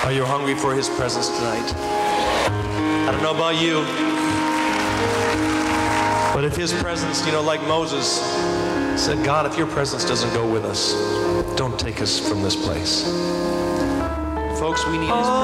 Are you hungry for his presence tonight? I don't know about you, but if his presence, like Moses said, God, if your presence doesn't go with us, don't take us from this place. Folks, we need his presence.